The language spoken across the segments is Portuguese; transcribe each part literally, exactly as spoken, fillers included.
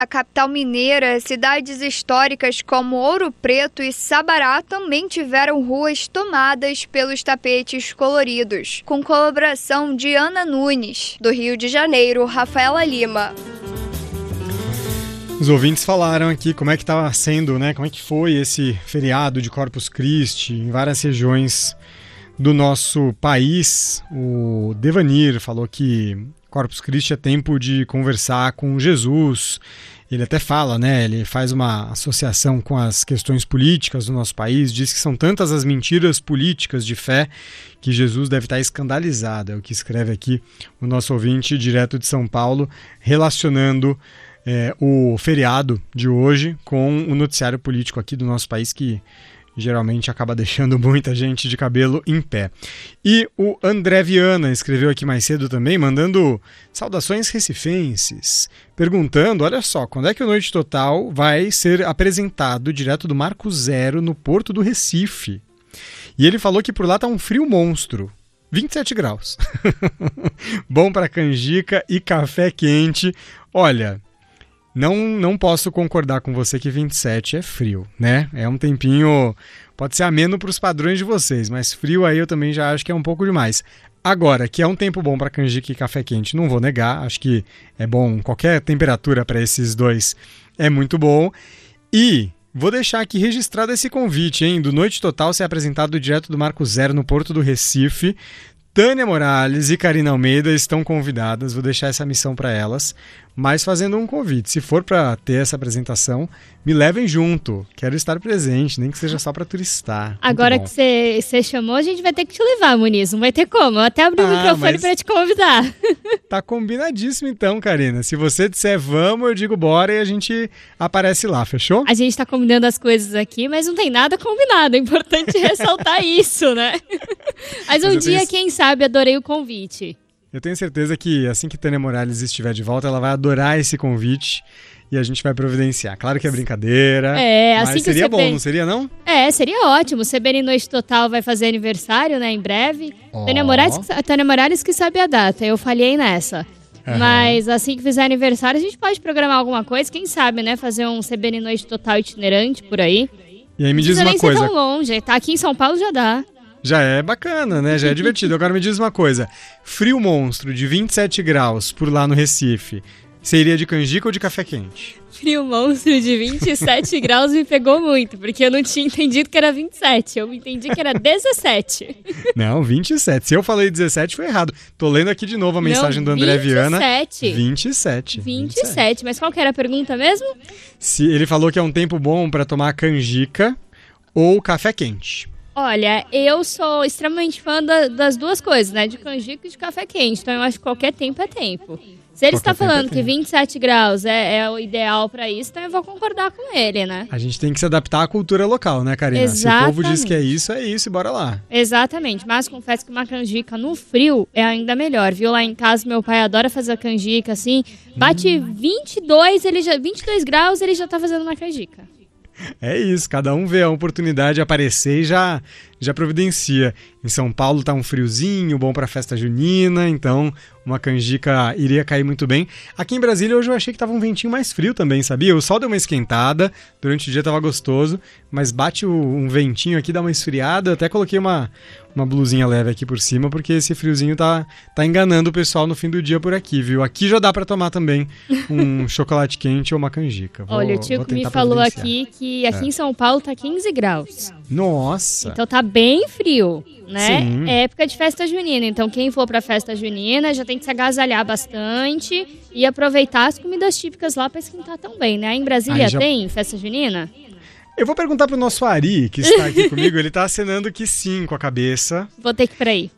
A capital mineira, cidades históricas como Ouro Preto e Sabará também tiveram ruas tomadas pelos tapetes coloridos, com colaboração de Ana Nunes. Do Rio de Janeiro, Rafaela Lima. Os ouvintes falaram aqui como é que estava sendo, né? Como é que foi esse feriado de Corpus Christi em várias regiões do nosso país. O Devanir falou que Corpus Christi é tempo de conversar com Jesus. Ele até fala, né? Ele faz uma associação com as questões políticas do nosso país, diz que são tantas as mentiras políticas de fé que Jesus deve estar escandalizado. É o que escreve aqui o nosso ouvinte direto de São Paulo, relacionando é, o feriado de hoje com o noticiário político aqui do nosso país, que geralmente acaba deixando muita gente de cabelo em pé. E o André Viana escreveu aqui mais cedo também, mandando saudações recifenses, perguntando, olha só, quando é que o Noite Total vai ser apresentado direto do Marco Zero no Porto do Recife? E ele falou que por lá tá um frio monstro, vinte e sete graus. Bom para canjica e café quente. Olha, Não, não posso concordar com você que vinte e sete é frio, né? É um tempinho, pode ser ameno para os padrões de vocês, mas frio aí eu também já acho que é um pouco demais. Agora, que é um tempo bom para canjica e café quente, não vou negar, acho que é bom, qualquer temperatura para esses dois é muito bom. E vou deixar aqui registrado esse convite, hein, do Noite Total ser apresentado direto do Marco Zero no Porto do Recife. Tânia Morales e Karina Almeida estão convidadas, vou deixar essa missão para elas, mas fazendo um convite, se for para ter essa apresentação, me levem junto, quero estar presente, nem que seja só para turistar. Agora que você chamou, a gente vai ter que te levar, Muniz, não vai ter como, eu até abri ah, o microfone para te convidar. Tá combinadíssimo então, Karina, se você disser vamos, eu digo bora e a gente aparece lá, fechou? A gente tá combinando as coisas aqui, mas não tem nada combinado, é importante ressaltar isso, né? Mas um mas dia, tenho... quem sabe, adorei o convite. Eu tenho certeza que assim que Tânia Morales estiver de volta, ela vai adorar esse convite e a gente vai providenciar. Claro que é brincadeira, é, assim mas que seria o C B... bom, não seria não? É, seria ótimo. O C B N Noite Total vai fazer aniversário, né, em breve. Oh. Tânia Morales, Tânia Morales que sabe a data, eu falhei nessa. Uhum. Mas assim que fizer aniversário, a gente pode programar alguma coisa, quem sabe, né, fazer um C B N Noite Total itinerante por aí. E aí me diz uma nem coisa. Não precisa nem ser tão longe, tá aqui em São Paulo já dá. Já é bacana, né? Já é divertido. Agora me diz uma coisa. Frio monstro de vinte e sete graus por lá no Recife, seria de canjica ou de café quente? Frio monstro de vinte e sete graus me pegou muito, porque eu não tinha entendido que era vinte e sete. Eu entendi que era dezessete. Não, vinte e sete. Se eu falei dezessete, foi errado. Tô lendo aqui de novo a mensagem não, do André Viana. vinte e sete. vinte e sete. vinte e sete. Mas qual que era a pergunta mesmo? Se ele falou que é um tempo bom para tomar canjica ou café quente. Olha, eu sou extremamente fã da, das duas coisas, né? De canjica e de café quente. Então eu acho que qualquer tempo é tempo. Se ele está falando que vinte e sete graus é, é o ideal para isso, então eu vou concordar com ele, né? A gente tem que se adaptar à cultura local, né, Karina? Exatamente. Se o povo diz que é isso, é isso e bora lá. Exatamente, mas confesso que uma canjica no frio é ainda melhor, viu? Lá em casa meu pai adora fazer a canjica, assim, bate hum. vinte e dois, ele já, vinte e dois graus, ele já tá fazendo uma canjica. É isso, cada um vê a oportunidade aparecer e já, já providencia. Em São Paulo tá um friozinho, bom pra festa junina, então uma canjica iria cair muito bem. Aqui em Brasília hoje eu achei que tava um ventinho mais frio também, sabia? O sol deu uma esquentada, durante o dia tava gostoso, mas bate o, um ventinho aqui, dá uma esfriada. Eu até coloquei uma, uma blusinha leve aqui por cima, porque esse friozinho tá, tá enganando o pessoal no fim do dia por aqui, viu? Aqui já dá pra tomar também um chocolate quente ou uma canjica. Vou, Olha, o tio me falou aqui que aqui é. em São Paulo tá quinze graus. Nossa! Então tá bem frio, né? Sim. É época de festa junina, então quem for pra festa junina já tem que se agasalhar bastante e aproveitar as comidas típicas lá pra esquentar também, né? Em Brasília já... tem festa junina? Eu vou perguntar pro nosso Ari, que está aqui comigo, ele tá acenando que sim com a cabeça. Vou ter que ir pra aí.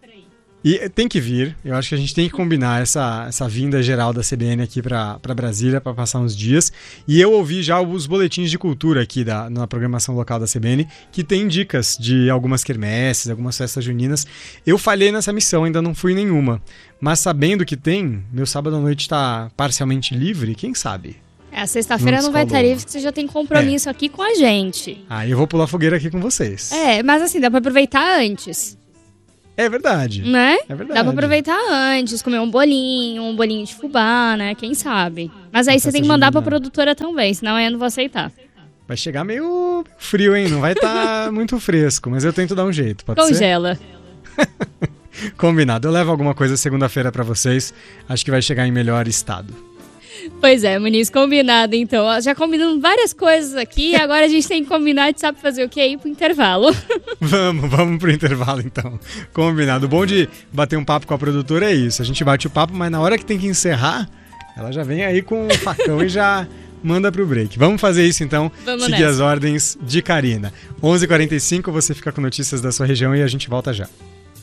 E tem que vir, eu acho que a gente tem que combinar essa, essa vinda geral da C B N aqui para Brasília para passar uns dias. E eu ouvi já os boletins de cultura aqui da, na programação local da C B N, que tem dicas de algumas quermesses, algumas festas juninas. Eu falhei nessa missão, ainda não fui nenhuma. Mas sabendo que tem, meu sábado à noite está parcialmente livre, quem sabe? É, a sexta-feira não, não vai estar livre, porque você já tem compromisso é. aqui com a gente. Ah, eu vou pular fogueira aqui com vocês. É, mas assim, dá para aproveitar antes. É verdade. Né? É verdade. Dá pra aproveitar antes, comer um bolinho, um bolinho de fubá, né? Quem sabe. Mas aí Uma você tem festa que mandar pra junina. produtora também, senão eu não vou aceitar. Vai chegar meio frio, hein? Não vai estar muito fresco, mas eu tento dar um jeito, pode ser? Congela. Combinado. Eu levo alguma coisa segunda-feira pra vocês. Acho que vai chegar em melhor estado. Pois é, Muniz, combinado então. Ó, já combinamos várias coisas aqui, agora a gente tem que combinar de sabe fazer o quê? Ir pro intervalo. Vamos, vamos pro intervalo então. Combinado. O bom de bater um papo com a produtora é isso. A gente bate o papo, mas na hora que tem que encerrar, ela já vem aí com o facão e já manda pro break. Vamos fazer isso então, Vamos seguir nessa. as ordens de Karina. onze e quarenta e cinco, você fica com notícias da sua região e a gente volta já.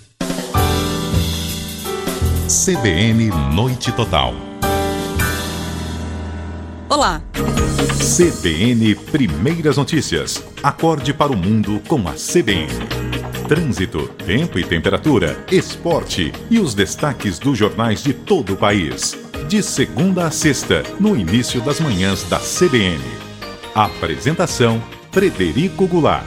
C B N Noite Total. Olá! C B N Primeiras Notícias. Acorde para o mundo com a C B N. Trânsito, tempo e temperatura, esporte e os destaques dos jornais de todo o país. De segunda a sexta, no início das manhãs da C B N. Apresentação: Frederico Goulart.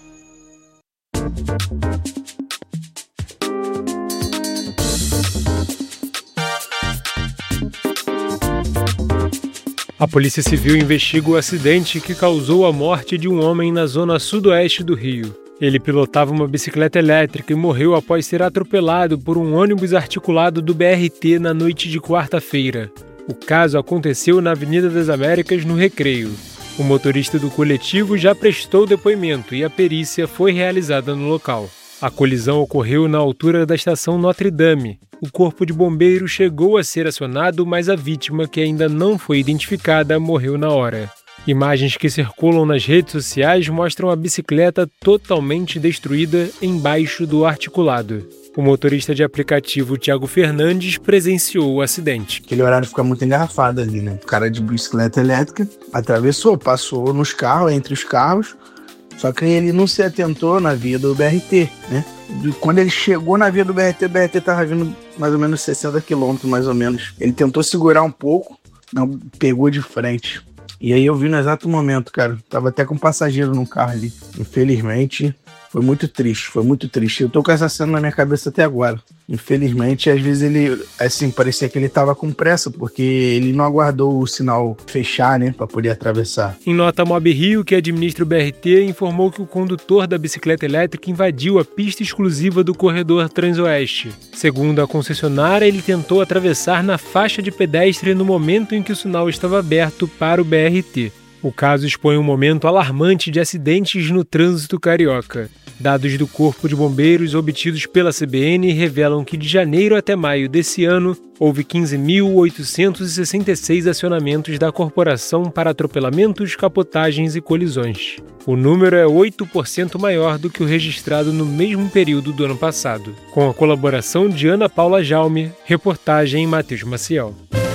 A Polícia Civil investiga o acidente que causou a morte de um homem na zona sudoeste do Rio. Ele pilotava uma bicicleta elétrica e morreu após ser atropelado por um ônibus articulado do B R T na noite de quarta-feira. O caso aconteceu na Avenida das Américas, no Recreio. O motorista do coletivo já prestou depoimento e a perícia foi realizada no local. A colisão ocorreu na altura da estação Notre Dame. O corpo de bombeiros chegou a ser acionado, mas a vítima, que ainda não foi identificada, morreu na hora. Imagens que circulam nas redes sociais mostram a bicicleta totalmente destruída embaixo do articulado. O motorista de aplicativo Thiago Fernandes presenciou o acidente. Aquele horário fica muito engarrafado ali, né? O cara de bicicleta elétrica atravessou, passou nos carros, entre os carros, só que ele não se atentou na via do B R T, né? Quando ele chegou na via do B R T, o B R T tava vindo mais ou menos sessenta quilômetros, mais ou menos. Ele tentou segurar um pouco, não pegou de frente. E aí eu vi no exato momento, cara. Tava até com um passageiro no carro ali. Infelizmente, foi muito triste, foi muito triste. Eu tô com essa cena na minha cabeça até agora. Infelizmente, às vezes ele, assim, parecia que ele tava com pressa, porque ele não aguardou o sinal fechar, né, pra poder atravessar. Em nota, a Mob Rio, que administra o B R T, informou que o condutor da bicicleta elétrica invadiu a pista exclusiva do corredor Transoeste. Segundo a concessionária, ele tentou atravessar na faixa de pedestre no momento em que o sinal estava aberto para o B R T. O caso expõe um momento alarmante de acidentes no trânsito carioca. Dados do Corpo de Bombeiros obtidos pela C B N revelam que de janeiro até maio desse ano, houve quinze mil oitocentos e sessenta e seis acionamentos da corporação para atropelamentos, capotagens e colisões. O número é oito por cento maior do que o registrado no mesmo período do ano passado. Com a colaboração de Ana Paula Jaume, reportagem Matheus Maciel.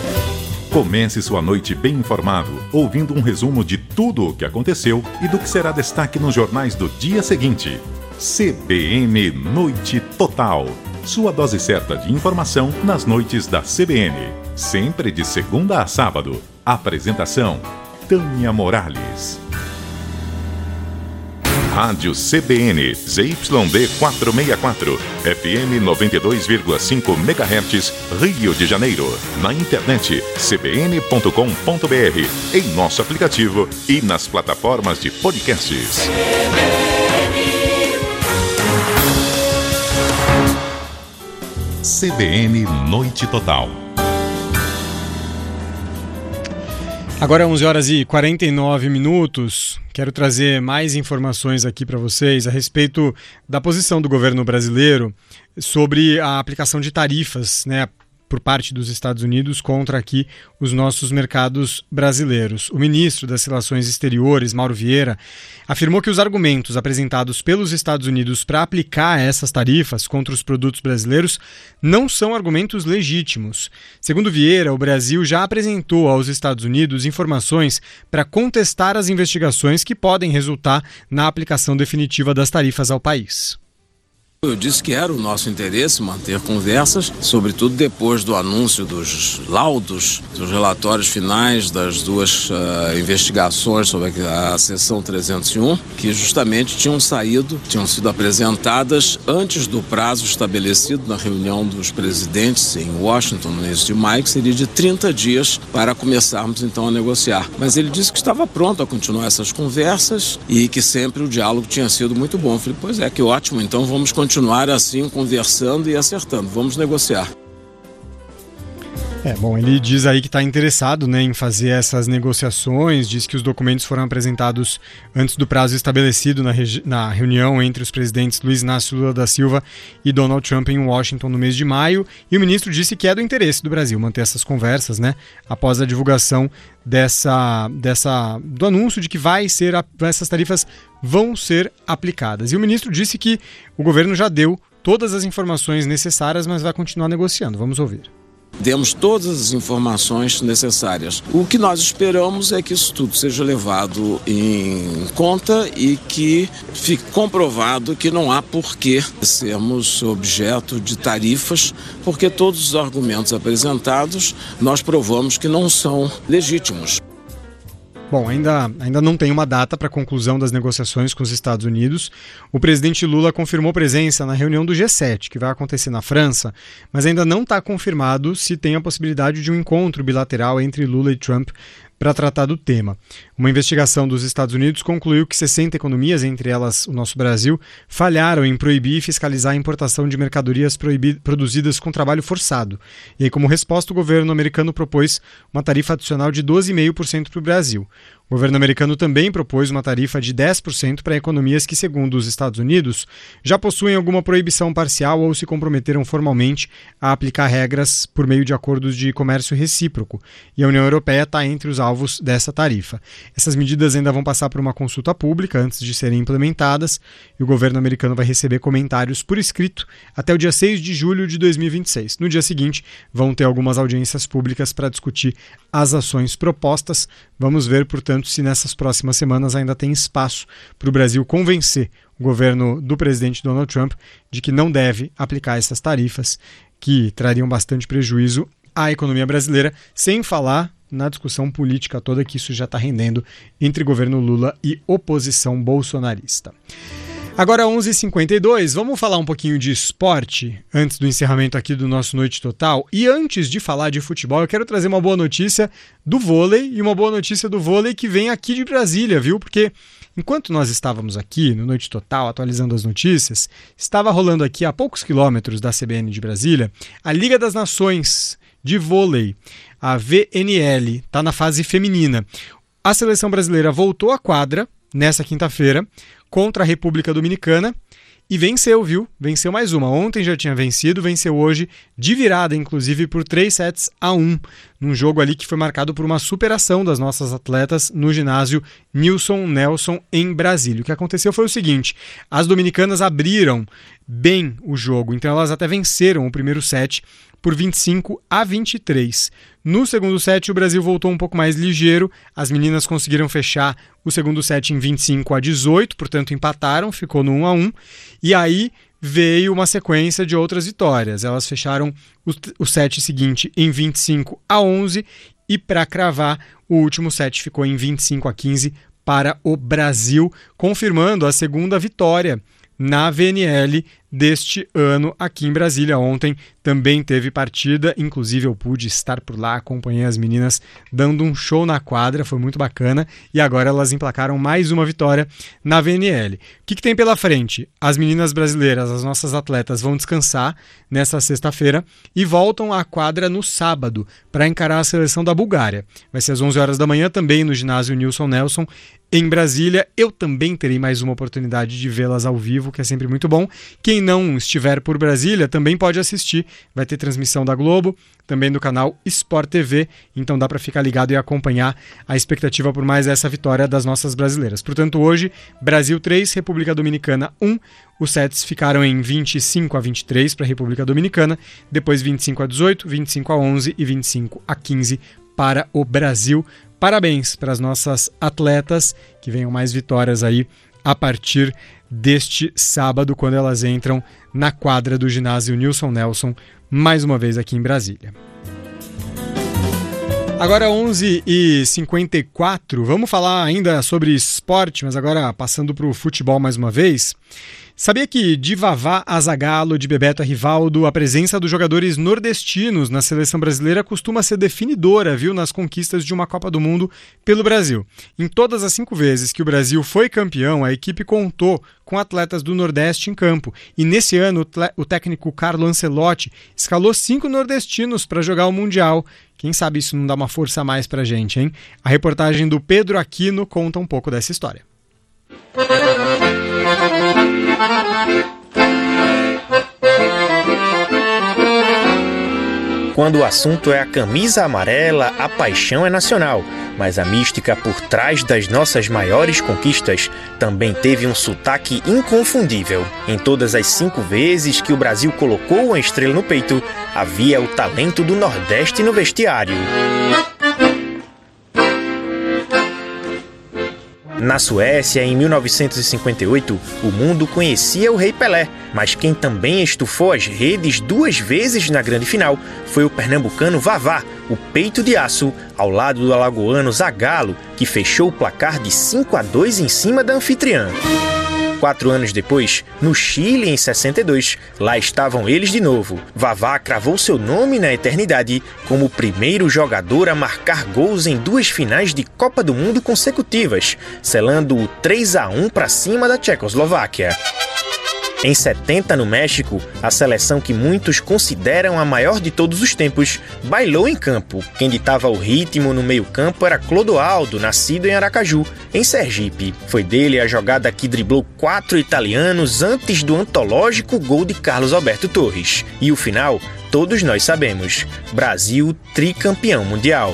Comece sua noite bem informado, ouvindo um resumo de tudo o que aconteceu e do que será destaque nos jornais do dia seguinte. C B N Noite Total. Sua dose certa de informação nas noites da C B N. Sempre de segunda a sábado. Apresentação: Tânia Morales. Rádio C B N, Z Y D quatrocentos e sessenta e quatro, F M noventa e dois vírgula cinco megahertz, Rio de Janeiro. Na internet, c b n ponto com ponto b r, em nosso aplicativo e nas plataformas de podcasts. C B N Noite Total. Agora onze horas e quarenta e nove minutos. Quero trazer mais informações aqui para vocês a respeito da posição do governo brasileiro sobre a aplicação de tarifas, né, por parte dos Estados Unidos contra aqui os nossos mercados brasileiros. O ministro das Relações Exteriores, Mauro Vieira, afirmou que os argumentos apresentados pelos Estados Unidos para aplicar essas tarifas contra os produtos brasileiros não são argumentos legítimos. Segundo Vieira, o Brasil já apresentou aos Estados Unidos informações para contestar as investigações que podem resultar na aplicação definitiva das tarifas ao país. Eu disse que era o nosso interesse manter conversas, sobretudo depois do anúncio dos laudos, dos relatórios finais das duas uh, investigações sobre a seção trezentos e um, que justamente tinham saído, tinham sido apresentadas antes do prazo estabelecido na reunião dos presidentes em Washington no início de maio, que seria de trinta dias para começarmos então a negociar. Mas ele disse que estava pronto a continuar essas conversas e que sempre o diálogo tinha sido muito bom. Eu falei, pois é, que ótimo, então vamos continuar continuar assim, conversando e acertando. Vamos negociar. É, bom, ele diz aí que está interessado, né, em fazer essas negociações, diz que os documentos foram apresentados antes do prazo estabelecido na, na reunião entre os presidentes Luiz Inácio Lula da Silva e Donald Trump em Washington no mês de maio, e o ministro disse que é do interesse do Brasil manter essas conversas, né, após a divulgação dessa, dessa, do anúncio de que vai ser a, essas tarifas vão ser aplicadas. E o ministro disse que o governo já deu todas as informações necessárias, mas vai continuar negociando. Vamos ouvir. Demos todas as informações necessárias. O que nós esperamos é que isso tudo seja levado em conta e que fique comprovado que não há porquê sermos objeto de tarifas, porque todos os argumentos apresentados nós provamos que não são legítimos. Bom, ainda, ainda não tem uma data para a conclusão das negociações com os Estados Unidos. O presidente Lula confirmou presença na reunião do G sete, que vai acontecer na França, mas ainda não está confirmado se tem a possibilidade de um encontro bilateral entre Lula e Trump para tratar do tema. Uma investigação dos Estados Unidos concluiu que sessenta economias, entre elas o nosso Brasil, falharam em proibir e fiscalizar a importação de mercadorias produzidas com trabalho forçado. E aí, como resposta, o governo americano propôs uma tarifa adicional de doze vírgula cinco por cento para o Brasil. O governo americano também propôs uma tarifa de dez por cento para economias que, segundo os Estados Unidos, já possuem alguma proibição parcial ou se comprometeram formalmente a aplicar regras por meio de acordos de comércio recíproco. E a União Europeia está entre os alvos dessa tarifa. Essas medidas ainda vão passar por uma consulta pública antes de serem implementadas e o governo americano vai receber comentários por escrito até o dia seis de julho de dois mil e vinte e seis. No dia seguinte, vão ter algumas audiências públicas para discutir as ações propostas. Vamos ver, portanto, se nessas próximas semanas ainda tem espaço para o Brasil convencer o governo do presidente Donald Trump de que não deve aplicar essas tarifas que trariam bastante prejuízo à economia brasileira, sem falar na discussão política toda que isso já está rendendo entre governo Lula e oposição bolsonarista. Agora onze e cinquenta e dois, vamos falar um pouquinho de esporte antes do encerramento aqui do nosso Noite Total. E antes de falar de futebol, eu quero trazer uma boa notícia do vôlei e uma boa notícia do vôlei que vem aqui de Brasília, viu? Porque enquanto nós estávamos aqui no Noite Total atualizando as notícias, estava rolando aqui a poucos quilômetros da C B N de Brasília a Liga das Nações de Vôlei, a V N L, está na fase feminina. A seleção brasileira voltou à quadra nessa quinta-feira contra a República Dominicana e venceu, viu? Venceu mais uma. Ontem já tinha vencido, venceu hoje de virada, inclusive por três sets a um, num jogo ali que foi marcado por uma superação das nossas atletas no ginásio Nilson Nelson em Brasília. O que aconteceu foi o seguinte, as dominicanas abriram bem o jogo, então elas até venceram o primeiro set por vinte e cinco a vinte e três. No segundo set, o Brasil voltou um pouco mais ligeiro. As meninas conseguiram fechar o segundo set em vinte e cinco a dezoito, portanto empataram, ficou no um a um. E aí veio uma sequência de outras vitórias. Elas fecharam o, o set seguinte em vinte e cinco a onze e para cravar, o último set ficou em vinte e cinco a quinze para o Brasil, confirmando a segunda vitória na V N L deste ano aqui em Brasília. Ontem também teve partida, inclusive eu pude estar por lá, acompanhei as meninas dando um show na quadra, foi muito bacana, e agora elas emplacaram mais uma vitória na V N L. O que, que tem pela frente? As meninas brasileiras, as nossas atletas, vão descansar nessa sexta-feira e voltam à quadra no sábado para encarar a seleção da Bulgária. Vai ser às onze horas da manhã, também no ginásio Nilson Nelson, em Brasília. Eu também terei mais uma oportunidade de vê-las ao vivo, que é sempre muito bom. Quem não estiver por Brasília também pode assistir. Vai ter transmissão da Globo, também do canal Sport T V, então dá para ficar ligado e acompanhar a expectativa por mais essa vitória das nossas brasileiras. Portanto, hoje, Brasil três, República Dominicana um. Os sets ficaram em vinte e cinco a vinte e três para a República Dominicana, depois vinte e cinco a dezoito, vinte e cinco a onze e vinte e cinco a quinze para o Brasil. Parabéns para as nossas atletas, que venham mais vitórias aí a partir deste sábado, quando elas entram na quadra do ginásio Nilson Nelson, mais uma vez aqui em Brasília. Agora onze e cinquenta e quatro, vamos falar ainda sobre esporte, mas agora passando para o futebol mais uma vez. Sabia que de Vavá a Zagallo, de Bebeto a Rivaldo, a presença dos jogadores nordestinos na seleção brasileira costuma ser definidora, viu, nas conquistas de uma Copa do Mundo pelo Brasil. Em todas as cinco vezes que o Brasil foi campeão, a equipe contou com atletas do Nordeste em campo. E nesse ano, o técnico Carlo Ancelotti escalou cinco nordestinos para jogar o Mundial. Quem sabe isso não dá uma força a mais pra gente, hein? A reportagem do Pedro Aquino conta um pouco dessa história. Quando o assunto é a camisa amarela, a paixão é nacional. Mas a mística por trás das nossas maiores conquistas também teve um sotaque inconfundível. Em todas as cinco vezes que o Brasil colocou uma estrela no peito, havia o talento do Nordeste no vestiário. Na Suécia, em mil novecentos e cinquenta e oito, o mundo conhecia o Rei Pelé, mas quem também estufou as redes duas vezes na grande final foi o pernambucano Vavá, o peito de aço, ao lado do alagoano Zagallo, que fechou o placar de cinco a dois em cima da anfitriã. Quatro anos depois, no Chile, em sessenta e dois, lá estavam eles de novo. Vavá cravou seu nome na eternidade como o primeiro jogador a marcar gols em duas finais de Copa do Mundo consecutivas, selando o três a um para cima da Tchecoslováquia. Em setenta, no México, a seleção que muitos consideram a maior de todos os tempos bailou em campo. Quem ditava o ritmo no meio-campo era Clodoaldo, nascido em Aracaju, em Sergipe. Foi dele a jogada que driblou quatro italianos antes do antológico gol de Carlos Alberto Torres. E o final, todos nós sabemos: Brasil tricampeão mundial.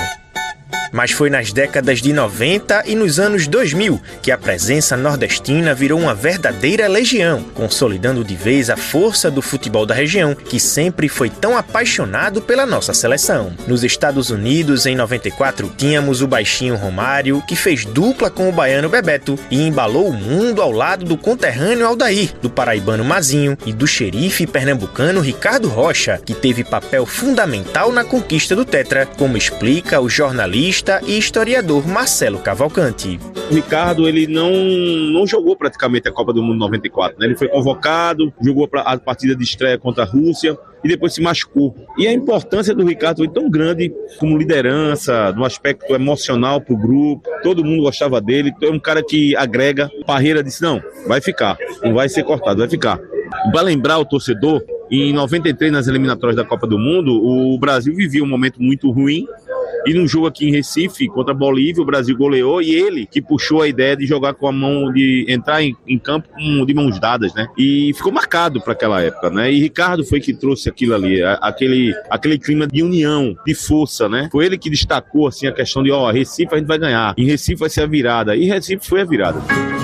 Mas foi nas décadas de noventa e nos anos dois mil que a presença nordestina virou uma verdadeira legião, consolidando de vez a força do futebol da região, que sempre foi tão apaixonado pela nossa seleção. Nos Estados Unidos, em noventa e quatro, tínhamos o baixinho Romário, que fez dupla com o baiano Bebeto e embalou o mundo ao lado do conterrâneo Aldair, do paraibano Mazinho e do xerife pernambucano Ricardo Rocha, que teve papel fundamental na conquista do Tetra, como explica o jornalista e historiador Marcelo Cavalcanti. O Ricardo, ele não, não jogou praticamente a Copa do Mundo noventa e quatro, né? Ele foi convocado, jogou a partida de estreia contra a Rússia e depois se machucou. E a importância do Ricardo foi tão grande como liderança, no aspecto emocional para o grupo, todo mundo gostava dele, é um cara que agrega. Parreira disse, não, vai ficar, não vai ser cortado, vai ficar. Para lembrar o torcedor, em noventa e três, nas eliminatórias da Copa do Mundo, o Brasil vivia um momento muito ruim. E num jogo aqui em Recife, contra a Bolívia, o Brasil goleou e ele que puxou a ideia de jogar com a mão, de entrar em, em campo com, de mãos dadas, né? E ficou marcado para aquela época, né? E Ricardo foi que trouxe aquilo ali, aquele, aquele clima de união, de força, né? Foi ele que destacou, assim, a questão de, ó, Recife a gente vai ganhar, em Recife vai ser a virada. E Recife foi a virada.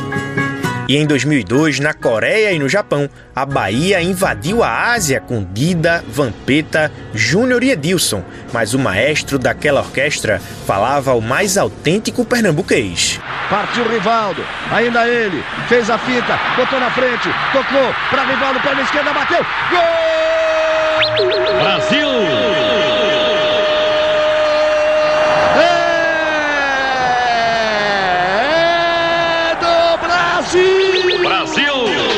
E em dois mil e dois, na Coreia e no Japão, a Bahia invadiu a Ásia com Dida, Vampeta, Júnior e Edilson, mas o maestro daquela orquestra falava o mais autêntico pernambuquês. Partiu Rivaldo, ainda ele, fez a finta, botou na frente, tocou para Rivaldo, perna esquerda, bateu, gol! Brasil! Brasil!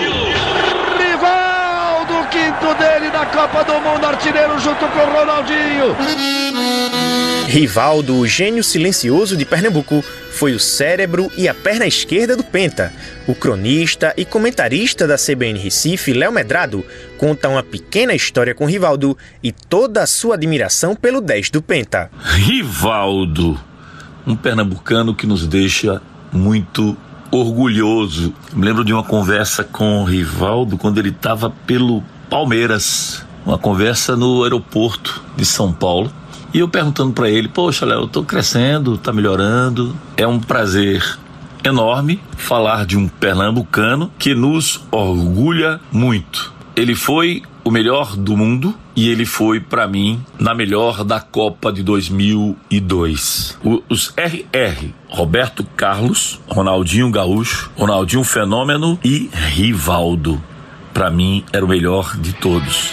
Rivaldo, quinto dele da Copa do Mundo, artilheiro junto com o Ronaldinho. Rivaldo, o gênio silencioso de Pernambuco, foi o cérebro e a perna esquerda do Penta. O cronista e comentarista da C B N Recife, Léo Medrado, conta uma pequena história com Rivaldo e toda a sua admiração pelo dez do Penta. Rivaldo, um pernambucano que nos deixa muito orgulhoso. Me lembro de uma conversa com o Rivaldo quando ele estava pelo Palmeiras, uma conversa no aeroporto de São Paulo, e eu perguntando para ele, poxa, Léo, eu tô crescendo, tá melhorando, é um prazer enorme falar de um pernambucano que nos orgulha muito. Ele foi o melhor do mundo e ele foi, para mim, na melhor da Copa de dois mil e dois. O, os R R, Roberto Carlos, Ronaldinho Gaúcho, Ronaldinho Fenômeno e Rivaldo. Para mim, era o melhor de todos.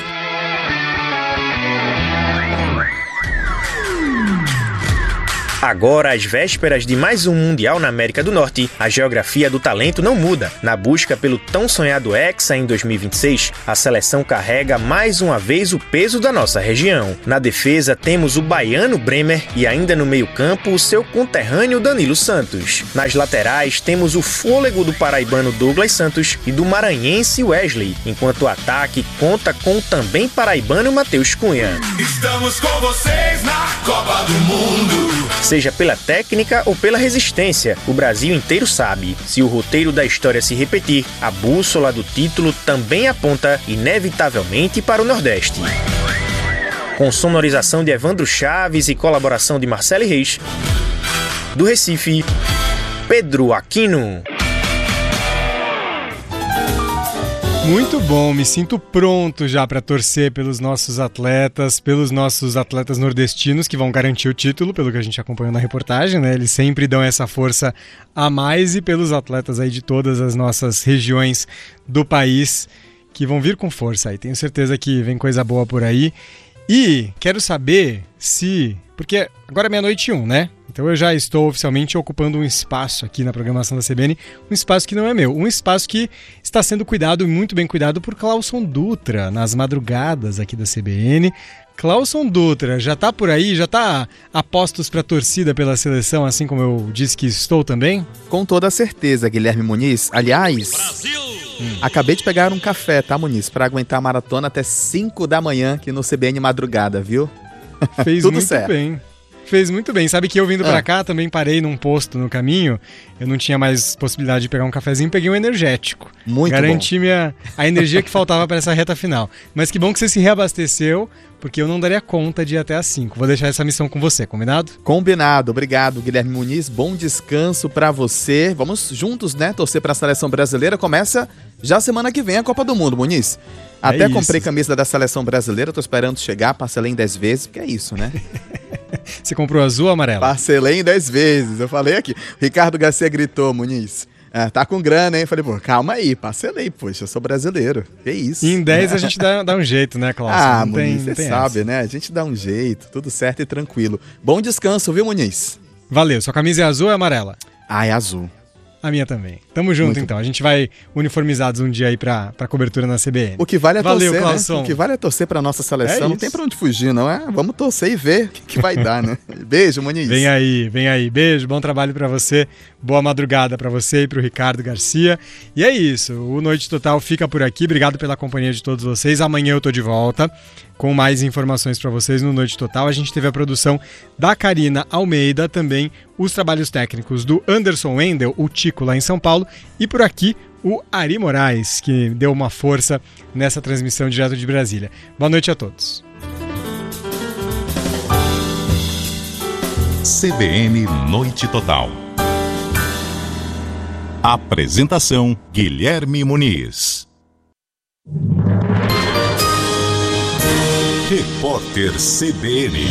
Agora, às vésperas de mais um Mundial na América do Norte, a geografia do talento não muda. Na busca pelo tão sonhado Hexa em dois mil e vinte e seis, a seleção carrega mais uma vez o peso da nossa região. Na defesa, temos o baiano Bremer e ainda no meio-campo o seu conterrâneo Danilo Santos. Nas laterais, temos o fôlego do paraibano Douglas Santos e do maranhense Wesley, enquanto o ataque conta com o também paraibano Matheus Cunha. Estamos com vocês na Copa do Mundo. Seja pela técnica ou pela resistência, o Brasil inteiro sabe. Se o roteiro da história se repetir, a bússola do título também aponta, inevitavelmente, para o Nordeste. Com sonorização de Evandro Chaves e colaboração de Marcelo Reis, do Recife, Pedro Aquino. Muito bom, me sinto pronto já para torcer pelos nossos atletas, pelos nossos atletas nordestinos que vão garantir o título, pelo que a gente acompanhou na reportagem, né? Eles sempre dão essa força a mais, e pelos atletas aí de todas as nossas regiões do país que vão vir com força aí. Tenho certeza que vem coisa boa por aí. E quero saber se... Porque agora é meia-noite e um, né? Então eu já estou oficialmente ocupando um espaço aqui na programação da C B N, um espaço que não é meu, um espaço que está sendo cuidado, muito bem cuidado, por Clauson Dutra, nas madrugadas aqui da C B N. Clauson Dutra, já está por aí? Já está a postos para a torcida pela seleção, assim como eu disse que estou também? Com toda certeza, Guilherme Muniz. Aliás, Brasil! Hum. acabei de pegar um café, tá, Muniz? Para aguentar a maratona até cinco da manhã aqui no C B N Madrugada, viu? Fez Tudo muito certo. bem. Fez muito bem. Sabe que eu vindo ah. pra cá também parei num posto no caminho. Eu não tinha mais possibilidade de pegar um cafezinho, peguei um energético. Muito Garanti bom. minha, a energia que faltava para essa reta final. Mas que bom que você se reabasteceu, porque eu não daria conta de ir até às cinco. Vou deixar essa missão com você, combinado? Combinado. Obrigado, Guilherme Muniz. Bom descanso pra você. Vamos juntos, né, torcer pra seleção brasileira. Começa já semana que vem a Copa do Mundo, Muniz. Até é comprei camisa da seleção brasileira, tô esperando chegar, parcelei em dez vezes, porque é isso, né? Você comprou azul ou amarelo? Parcelei em dez vezes, eu falei aqui. Ricardo Garcia gritou, Muniz, ah, tá com grana, hein? Falei, pô, calma aí, parcelei, poxa, eu sou brasileiro, que isso. E em dez a gente dá, dá um jeito, né, Cláudio? Ah, não Muniz, tem, você não sabe, essa. né? A gente dá um jeito, tudo certo e tranquilo. Bom descanso, viu, Muniz? Valeu, sua camisa é azul ou é amarela? Ah, é azul. A minha também. Tamo junto, Muito então. A gente vai uniformizados um dia aí pra, pra cobertura na C B N. O que vale é Valeu, torcer, Clauson. né? O que vale é torcer pra nossa seleção. É não tem pra onde fugir, não é? Vamos torcer e ver o que, que vai dar, né? Beijo, Muniz. Vem aí, vem aí. Beijo, bom trabalho pra você. Boa madrugada pra você e pro Ricardo Garcia. E é isso. O Noite Total fica por aqui. Obrigado pela companhia de todos vocês. Amanhã eu tô de volta com mais informações pra vocês no Noite Total. A gente teve a produção da Karina Almeida, também os trabalhos técnicos do Anderson Wendel, o Tico lá em São Paulo, e por aqui o Ari Moraes, que deu uma força nessa transmissão direto de Brasília. Boa noite a todos. C B N Noite Total. Apresentação: Guilherme Muniz. Repórter C B N.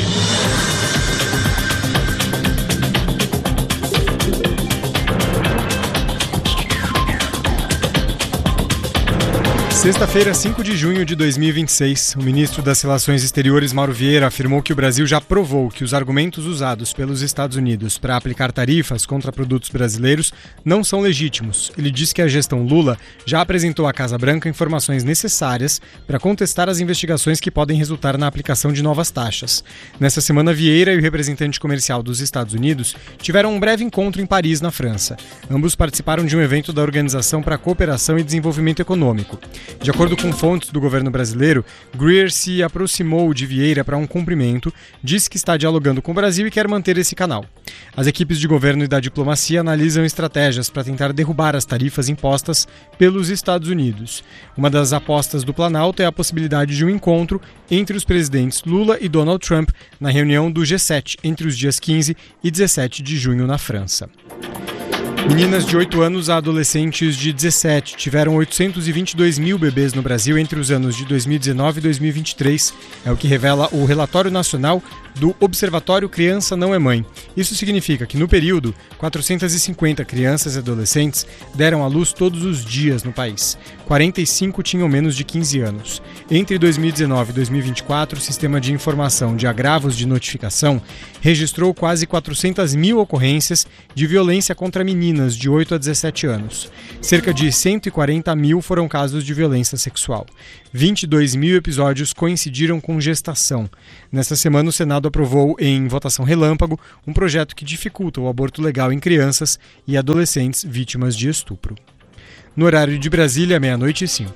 Sexta-feira, cinco de junho de dois mil e vinte e seis, o ministro das Relações Exteriores, Mauro Vieira, afirmou que o Brasil já provou que os argumentos usados pelos Estados Unidos para aplicar tarifas contra produtos brasileiros não são legítimos. Ele disse que a gestão Lula já apresentou à Casa Branca informações necessárias para contestar as investigações que podem resultar na aplicação de novas taxas. Nessa semana, Vieira e o representante comercial dos Estados Unidos tiveram um breve encontro em Paris, na França. Ambos participaram de um evento da Organização para a Cooperação e Desenvolvimento Econômico. De acordo com fontes do governo brasileiro, Greer se aproximou de Vieira para um cumprimento, disse que está dialogando com o Brasil e quer manter esse canal. As equipes de governo e da diplomacia analisam estratégias para tentar derrubar as tarifas impostas pelos Estados Unidos. Uma das apostas do Planalto é a possibilidade de um encontro entre os presidentes Lula e Donald Trump na reunião do G sete entre os dias quinze e dezessete de junho na França. Meninas de oito anos a adolescentes de dezessete tiveram oitocentos e vinte e dois mil bebês no Brasil entre os anos de dois mil e dezenove e dois mil e vinte e três. É o que revela o Relatório Nacional do Observatório Criança Não é Mãe. Isso significa que, no período, quatrocentas e cinquenta crianças e adolescentes deram à luz todos os dias no país. quarenta e cinco tinham menos de quinze anos. Entre dois mil e dezenove e dois mil e vinte e quatro, o Sistema de Informação de Agravos de Notificação registrou quase quatrocentas mil ocorrências de violência contra meninas de oito a dezessete anos. Cerca de cento e quarenta mil foram casos de violência sexual. vinte e dois mil episódios coincidiram com gestação. Nesta semana, o Senado aprovou em votação relâmpago um projeto que dificulta o aborto legal em crianças e adolescentes vítimas de estupro. No horário de Brasília, meia-noite e cinco.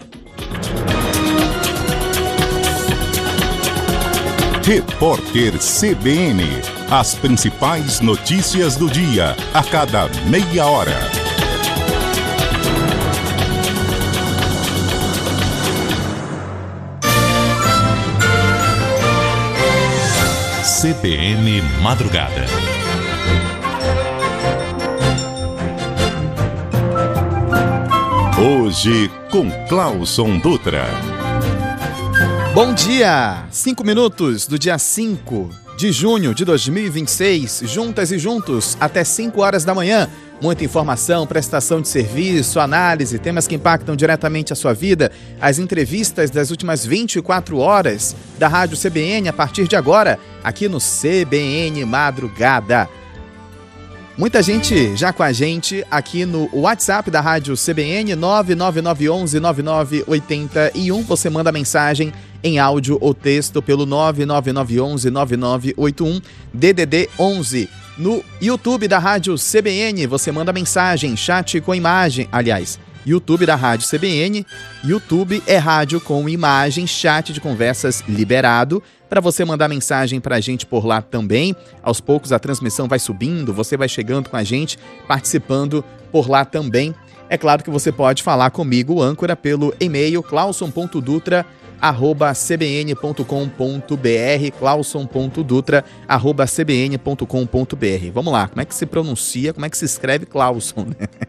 Repórter C B N. As principais notícias do dia, a cada meia hora. C B N Madrugada. Hoje com Clauson Dutra. Bom dia! Cinco minutos do dia cinco de junho de dois mil e vinte e seis, juntas e juntos, até cinco horas da manhã. Muita informação, prestação de serviço, análise, temas que impactam diretamente a sua vida, as entrevistas das últimas vinte e quatro horas da Rádio C B N a partir de agora, aqui no C B N Madrugada. Muita gente já com a gente aqui no WhatsApp da Rádio C B N, nove nove nove um um nove nove oito um. Você manda mensagem em áudio ou texto pelo nove nove nove um um nove nove oito um, D D D onze. No YouTube da Rádio C B N, você manda mensagem, chat com imagem. Aliás, YouTube da Rádio C B N, YouTube é rádio com imagem, chat de conversas liberado. Para você mandar mensagem para a gente por lá também. Aos poucos a transmissão vai subindo, você vai chegando com a gente, participando por lá também. É claro que você pode falar comigo, âncora, pelo e-mail clauson ponto dutra arroba c b n ponto com ponto b r, clauson ponto dutra arroba c b n ponto com ponto b r. Vamos lá, como é que se pronuncia, como é que se escreve Clauson?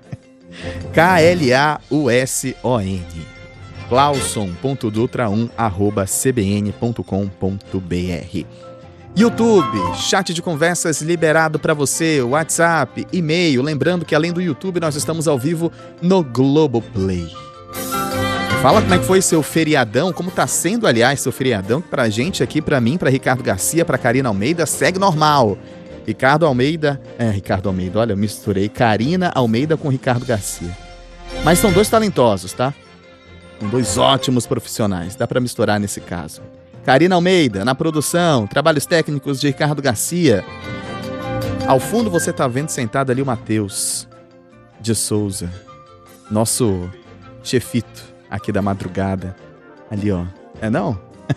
K L A U S O N. clauson ponto dutra um arroba c b n ponto com ponto b r. YouTube, chat de conversas liberado para você, WhatsApp, e-mail. Lembrando que além do YouTube nós estamos ao vivo no Globoplay. Fala como é que foi seu feriadão, como tá sendo, aliás, seu feriadão, que pra gente aqui, pra mim, pra Ricardo Garcia, pra Karina Almeida, segue normal. Ricardo Almeida, é, Ricardo Almeida, olha, eu misturei Karina Almeida com Ricardo Garcia. Mas são dois talentosos, tá? São dois ótimos profissionais, dá pra misturar nesse caso. Karina Almeida, na produção, trabalhos técnicos de Ricardo Garcia. Ao fundo você tá vendo sentado ali o Matheus de Souza, nosso chefito aqui da madrugada. Ali, ó. É não?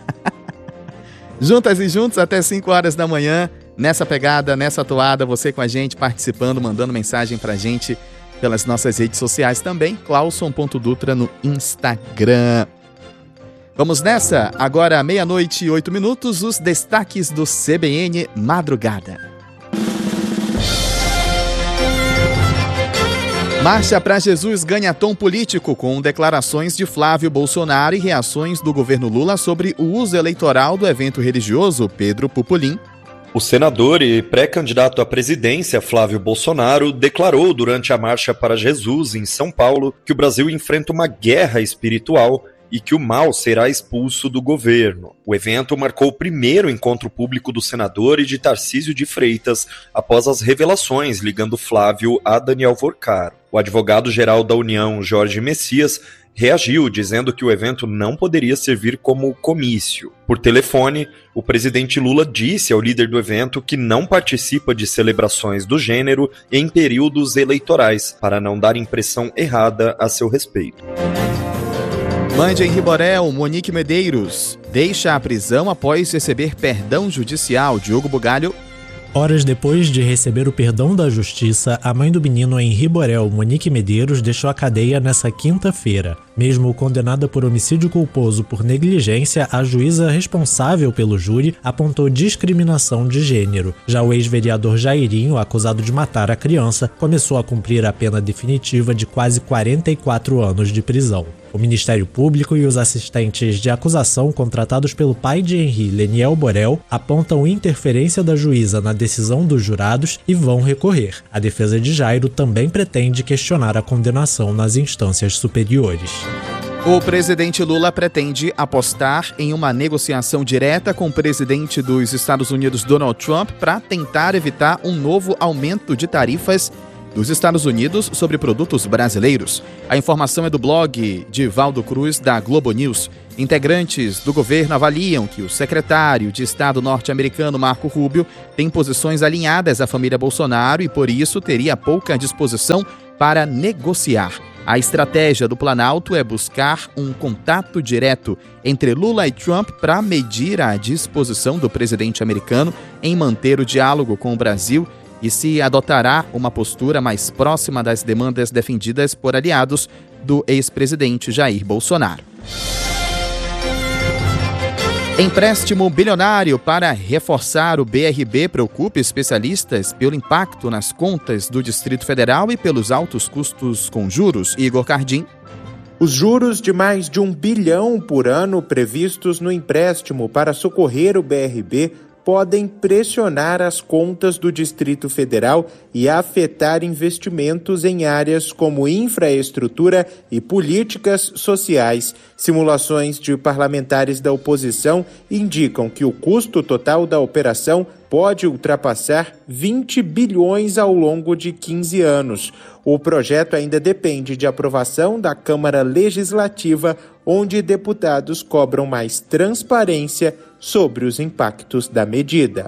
Juntas e juntos até cinco horas da manhã. Nessa pegada, nessa toada, você com a gente, participando, mandando mensagem pra gente pelas nossas redes sociais também. clauson ponto dutra no Instagram. Vamos nessa? Agora, meia-noite e oito minutos, os destaques do C B N Madrugada. Marcha para Jesus ganha tom político com declarações de Flávio Bolsonaro e reações do governo Lula sobre o uso eleitoral do evento religioso Pedro Pupulim. O senador e pré-candidato à presidência, Flávio Bolsonaro, declarou durante a Marcha para Jesus, em São Paulo, que o Brasil enfrenta uma guerra espiritual e que o mal será expulso do governo. O evento marcou o primeiro encontro público do senador e de Tarcísio de Freitas após as revelações ligando Flávio a Daniel Vorcaro. O advogado-geral da União, Jorge Messias, reagiu dizendo que o evento não poderia servir como comício. Por telefone, o presidente Lula disse ao líder do evento que não participa de celebrações do gênero em períodos eleitorais, para não dar impressão errada a seu respeito. Mande em Riborel, Monique Medeiros deixa a prisão após receber perdão judicial. Diogo Bugalho Horas depois de receber o perdão da justiça, a mãe do menino Henri Borel, Monique Medeiros, deixou a cadeia nessa quinta-feira. Mesmo condenada por homicídio culposo por negligência, a juíza responsável pelo júri apontou discriminação de gênero. Já o ex-vereador Jairinho, acusado de matar a criança, começou a cumprir a pena definitiva de quase quarenta e quatro anos de prisão. O Ministério Público e os assistentes de acusação contratados pelo pai de Henri, Leniel Borel, apontam interferência da juíza na decisão dos jurados e vão recorrer. A defesa de Jairo também pretende questionar a condenação nas instâncias superiores. O presidente Lula pretende apostar em uma negociação direta com o presidente dos Estados Unidos, Donald Trump, para tentar evitar um novo aumento de tarifas dos Estados Unidos sobre produtos brasileiros. A informação é do blog de Valdo Cruz, da Globo News. Integrantes do governo avaliam que o secretário de Estado norte-americano Marco Rubio tem posições alinhadas à família Bolsonaro e, por isso, teria pouca disposição para negociar. A estratégia do Planalto é buscar um contato direto entre Lula e Trump para medir a disposição do presidente americano em manter o diálogo com o Brasil e se adotará uma postura mais próxima das demandas defendidas por aliados do ex-presidente Jair Bolsonaro. Empréstimo bilionário para reforçar o B R B preocupa especialistas pelo impacto nas contas do Distrito Federal e pelos altos custos com juros. Igor Cardim. Os juros de mais de um bilhão por ano previstos no empréstimo para socorrer o B R B podem pressionar as contas do Distrito Federal e afetar investimentos em áreas como infraestrutura e políticas sociais. Simulações de parlamentares da oposição indicam que o custo total da operação pode ultrapassar vinte bilhões ao longo de quinze anos. O projeto ainda depende de aprovação da Câmara Legislativa, onde deputados cobram mais transparência sobre os impactos da medida.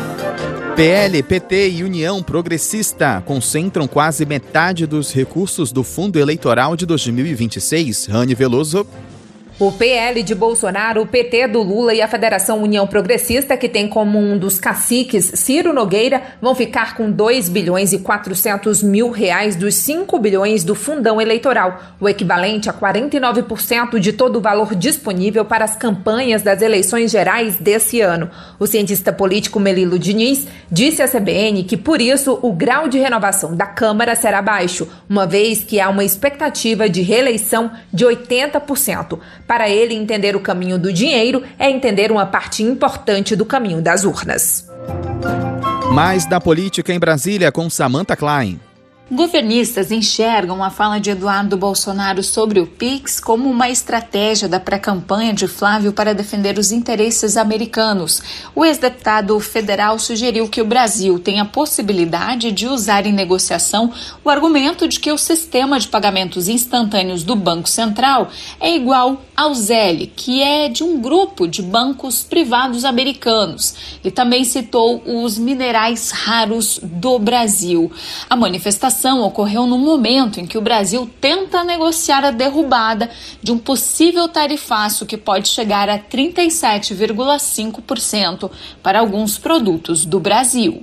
P L, P T e União Progressista concentram quase metade dos recursos do Fundo Eleitoral de dois mil e vinte e seis. Rani Veloso. O P L de Bolsonaro, o P T do Lula e a Federação União Progressista, que tem como um dos caciques Ciro Nogueira, vão ficar com dois bilhões e quatrocentos mil reais dos cinco bilhões do fundão eleitoral, o equivalente a quarenta e nove por cento de todo o valor disponível para as campanhas das eleições gerais desse ano. O cientista político Melilo Diniz disse à C B N que, por isso, o grau de renovação da Câmara será baixo, uma vez que há uma expectativa de reeleição de oitenta por cento. Para ele, entender o caminho do dinheiro é entender uma parte importante do caminho das urnas. Mais da política em Brasília com Samantha Klein. Governistas enxergam a fala de Eduardo Bolsonaro sobre o Pix como uma estratégia da pré-campanha de Flávio para defender os interesses americanos. O ex-deputado federal sugeriu que o Brasil tem a possibilidade de usar em negociação o argumento de que o sistema de pagamentos instantâneos do Banco Central é igual ao Zelle, que é de um grupo de bancos privados americanos. E também citou os minerais raros do Brasil. A manifestação ocorreu no momento em que o Brasil tenta negociar a derrubada de um possível tarifaço que pode chegar a trinta e sete vírgula cinco por cento para alguns produtos do Brasil.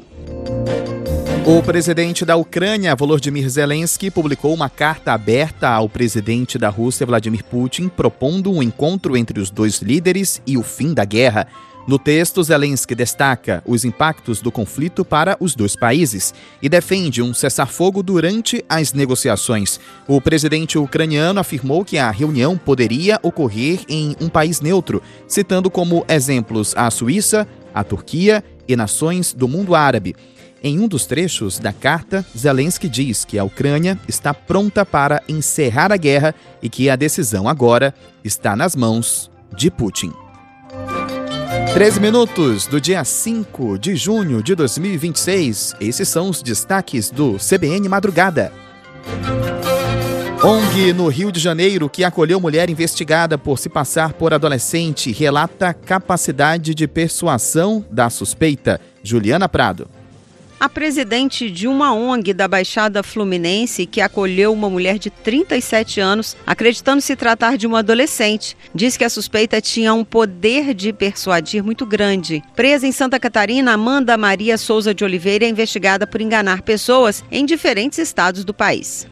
O presidente da Ucrânia, Volodymyr Zelensky, publicou uma carta aberta ao presidente da Rússia, Vladimir Putin, propondo um encontro entre os dois líderes e o fim da guerra. No texto, Zelensky destaca os impactos do conflito para os dois países e defende um cessar-fogo durante as negociações. O presidente ucraniano afirmou que a reunião poderia ocorrer em um país neutro, citando como exemplos a Suíça, a Turquia e nações do mundo árabe. Em um dos trechos da carta, Zelensky diz que a Ucrânia está pronta para encerrar a guerra e que a decisão agora está nas mãos de Putin. treze minutos do dia cinco de junho de dois mil e vinte e seis. Esses são os destaques do C B N Madrugada. O N G no Rio de Janeiro, que acolheu mulher investigada por se passar por adolescente, relata capacidade de persuasão da suspeita. Juliana Prado. A A presidente de uma O N G da Baixada Fluminense, que acolheu uma mulher de trinta e sete anos, acreditando se tratar de uma adolescente, diz que a suspeita tinha um poder de persuadir muito grande. Presa em Santa Catarina, Amanda Maria Souza de Oliveira é investigada por enganar pessoas em diferentes estados do país.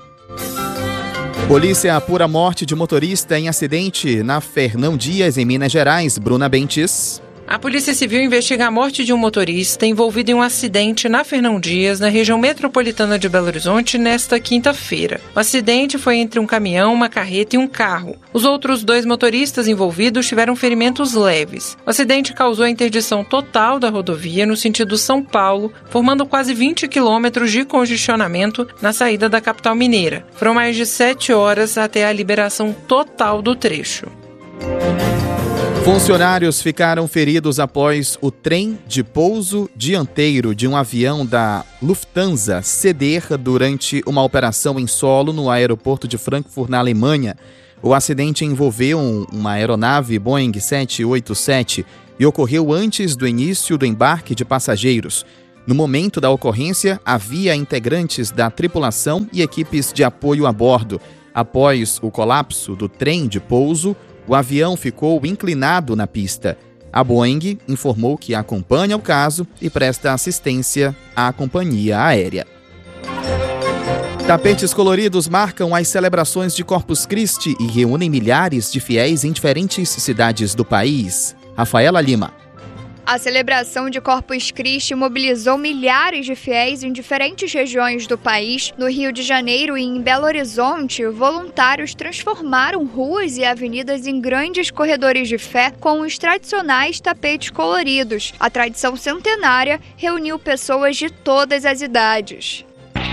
Polícia apura a morte de motorista em acidente na Fernão Dias, em Minas Gerais. Bruna Bentes. A Polícia Civil investiga a morte de um motorista envolvido em um acidente na Fernão Dias, na região metropolitana de Belo Horizonte, nesta quinta-feira. O acidente foi entre um caminhão, uma carreta e um carro. Os outros dois motoristas envolvidos tiveram ferimentos leves. O acidente causou a interdição total da rodovia no sentido São Paulo, formando quase vinte quilômetros de congestionamento na saída da capital mineira. Foram mais de sete horas até a liberação total do trecho. Funcionários ficaram feridos após o trem de pouso dianteiro de um avião da Lufthansa ceder durante uma operação em solo no aeroporto de Frankfurt, na Alemanha. O acidente envolveu uma aeronave Boeing sete oito sete e ocorreu antes do início do embarque de passageiros. No momento da ocorrência, havia integrantes da tripulação e equipes de apoio a bordo. Após o colapso do trem de pouso, o avião ficou inclinado na pista. A Boeing informou que acompanha o caso e presta assistência à companhia aérea. Tapetes coloridos marcam as celebrações de Corpus Christi e reúnem milhares de fiéis em diferentes cidades do país. Rafaela Lima. A celebração de Corpus Christi mobilizou milhares de fiéis em diferentes regiões do país. No Rio de Janeiro e em Belo Horizonte, voluntários transformaram ruas e avenidas em grandes corredores de fé com os tradicionais tapetes coloridos. A tradição centenária reuniu pessoas de todas as idades.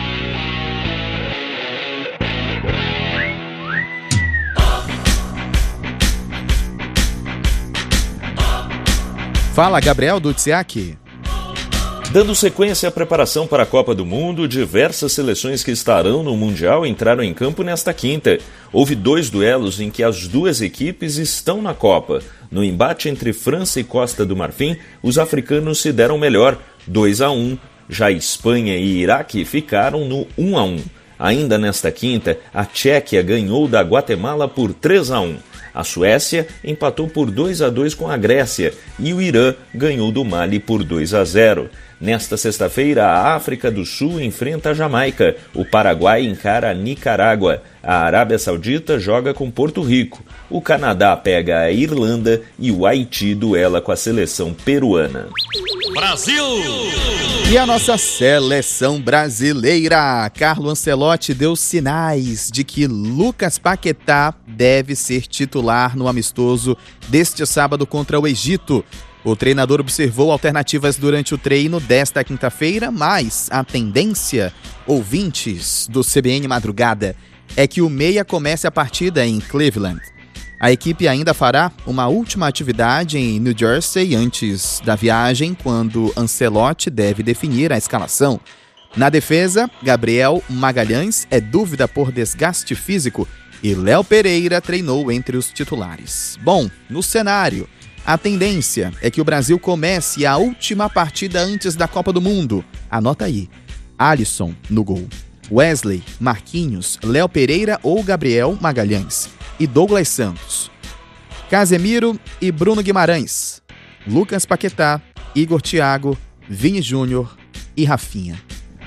Fala, Gabriel Dutsiak. Dando sequência à preparação para a Copa do Mundo, diversas seleções que estarão no Mundial entraram em campo nesta quinta. Houve dois duelos em que as duas equipes estão na Copa. No embate entre França e Costa do Marfim, os africanos se deram melhor, dois a um. Já Espanha e Iraque ficaram no um a um. Ainda nesta quinta, a Tchequia ganhou da Guatemala por três a um. A Suécia empatou por dois a dois com a Grécia e o Irã ganhou do Mali por dois a zero. Nesta sexta-feira, a África do Sul enfrenta a Jamaica, o Paraguai encara a Nicarágua, a Arábia Saudita joga com Porto Rico, o Canadá pega a Irlanda e o Haiti duela com a seleção peruana. Brasil! E a nossa seleção brasileira, Carlo Ancelotti deu sinais de que Lucas Paquetá deve ser titular no amistoso deste sábado contra o Egito. O treinador observou alternativas durante o treino desta quinta-feira, mas a tendência, ouvintes do C B N Madrugada, é que o meia comece a partida em Cleveland. A equipe ainda fará uma última atividade em New Jersey antes da viagem, quando Ancelotti deve definir a escalação. Na defesa, Gabriel Magalhães é dúvida por desgaste físico e Léo Pereira treinou entre os titulares. Bom, no cenário, a tendência é que o Brasil comece a última partida antes da Copa do Mundo. Anota aí: Alisson no gol, Wesley, Marquinhos, Léo Pereira ou Gabriel Magalhães e Douglas Santos, Casemiro e Bruno Guimarães, Lucas Paquetá, Igor Thiago, Vini Júnior e Rafinha.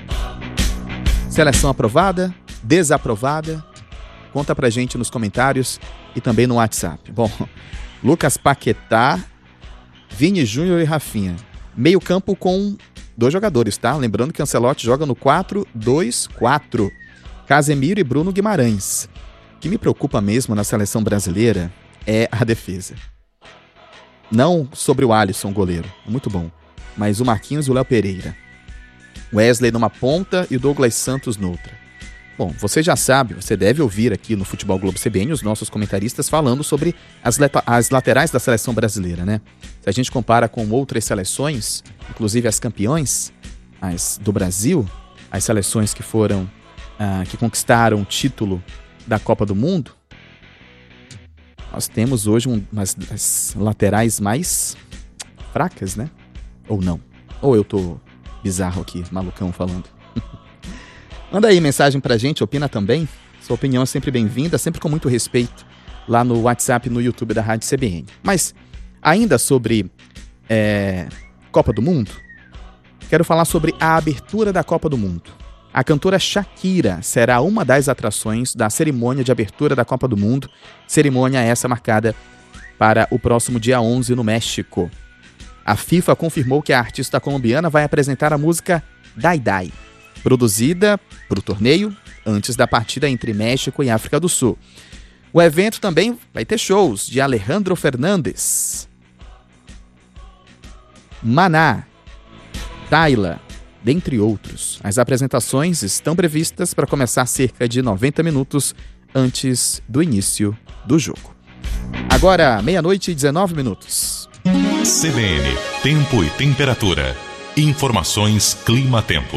Seleção aprovada? Desaprovada? Conta pra gente nos comentários e também no WhatsApp. Bom, Lucas Paquetá, Vini Júnior e Rafinha. Meio campo com dois jogadores, tá? Lembrando que Ancelotti joga no quatro dois quatro. Casemiro e Bruno Guimarães. O que me preocupa mesmo na seleção brasileira é a defesa. Não sobre o Alisson, goleiro, muito bom, mas o Marquinhos e o Léo Pereira. Wesley numa ponta e o Douglas Santos noutra. Bom, você já sabe, você deve ouvir aqui no Futebol Globo C B N os nossos comentaristas falando sobre as, leta- as laterais da seleção brasileira, né? Se a gente compara com outras seleções, inclusive as campeões as do Brasil, as seleções que foram, ah, que conquistaram o título da Copa do Mundo, nós temos hoje um, umas das laterais mais fracas, né? Ou não? Ou eu tô bizarro aqui, malucão falando. Manda aí mensagem pra gente, opina também. Sua opinião é sempre bem-vinda, sempre com muito respeito, lá no WhatsApp e no YouTube da Rádio C B N. Mas, ainda sobre é, Copa do Mundo, quero falar sobre a abertura da Copa do Mundo. A cantora Shakira será uma das atrações da cerimônia de abertura da Copa do Mundo, cerimônia essa marcada para o próximo dia onze no México. A FIFA confirmou que a artista colombiana vai apresentar a música Dai Dai, produzida para o torneio antes da partida entre México e África do Sul. O evento também vai ter shows de Alejandro Fernandes, Maná, Tyla, dentre outros. As apresentações estão previstas para começar cerca de noventa minutos antes do início do jogo. Agora, meia-noite e dezenove minutos. C B N, Tempo e Temperatura. Informações Clima-Tempo.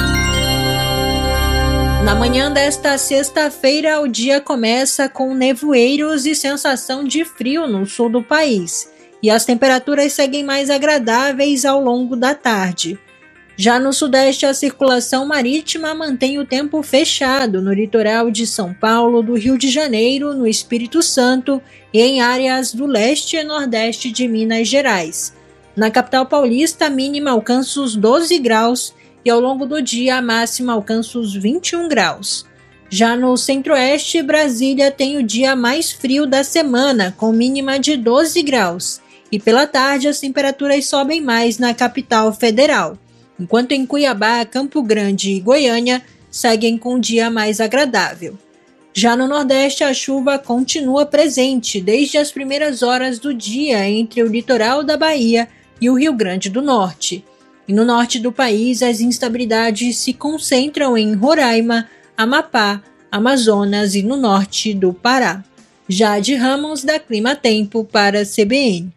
Na manhã desta sexta-feira, o dia começa com nevoeiros e sensação de frio no sul do país. E as temperaturas seguem mais agradáveis ao longo da tarde. Já no sudeste, a circulação marítima mantém o tempo fechado no litoral de São Paulo, do Rio de Janeiro, no Espírito Santo e em áreas do leste e nordeste de Minas Gerais. Na capital paulista, a mínima alcança os doze graus e ao longo do dia a máxima alcança os vinte e um graus. Já no centro-oeste, Brasília tem o dia mais frio da semana, com mínima de doze graus. E pela tarde, as temperaturas sobem mais na capital federal. Enquanto em Cuiabá, Campo Grande e Goiânia seguem com um dia mais agradável. Já no Nordeste, a chuva continua presente desde as primeiras horas do dia entre o litoral da Bahia e o Rio Grande do Norte. E no norte do país, as instabilidades se concentram em Roraima, Amapá, Amazonas e no norte do Pará. Jade Ramos, da Clima Tempo, para a C B N.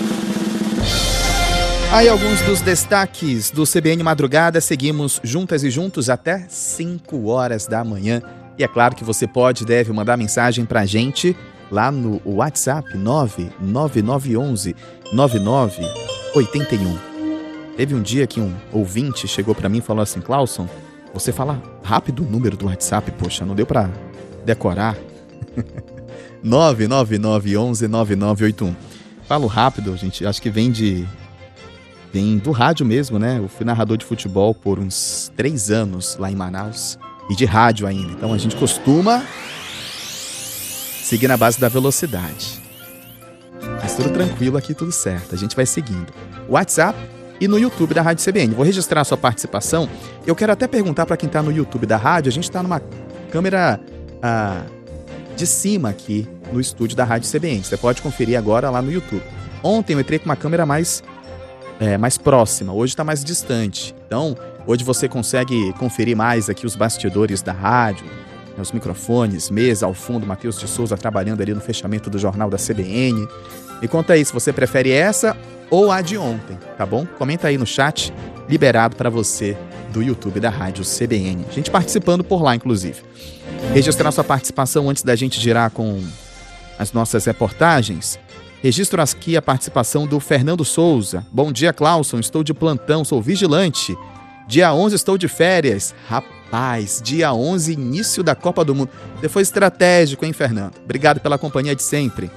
Aí alguns dos destaques do C B N Madrugada. Seguimos juntas e juntos até cinco horas da manhã. E é claro que você pode e deve mandar mensagem pra gente lá no WhatsApp nove nove nove um um nove nove oito um. Teve um dia que um ouvinte chegou pra mim e falou assim: Clauson, você fala rápido o número do WhatsApp, poxa, não deu pra decorar. nove nove nove um um nove nove oito um. Falo rápido, gente, acho que vem de... Vem do rádio mesmo, né? Eu fui narrador de futebol por uns três anos lá em Manaus. E de rádio ainda. Então a gente costuma seguir na base da velocidade. Mas tudo tranquilo aqui, tudo certo. A gente vai seguindo. WhatsApp e no YouTube da Rádio C B N. Vou registrar a sua participação. Eu quero até perguntar para quem está no YouTube da rádio. A gente está numa câmera ah, de cima aqui no estúdio da Rádio C B N. Você pode conferir agora lá no YouTube. Ontem eu entrei com uma câmera mais... É, mais próxima, hoje está mais distante. Então, hoje você consegue conferir mais aqui os bastidores da rádio, né, os microfones, mesa ao fundo, Matheus de Souza trabalhando ali no fechamento do jornal da C B N. Me conta aí se você prefere essa ou a de ontem, tá bom? Comenta aí no chat, liberado para você do YouTube da rádio C B N. A gente participando por lá, inclusive. Registrar sua participação antes da gente girar com as nossas reportagens. Registro aqui a participação do Fernando Souza. Bom dia, Clauson. Estou de plantão, sou vigilante. Dia onze estou de férias. Rapaz, dia onze, início da Copa do Mundo. Você foi estratégico, hein, Fernando? Obrigado pela companhia de sempre.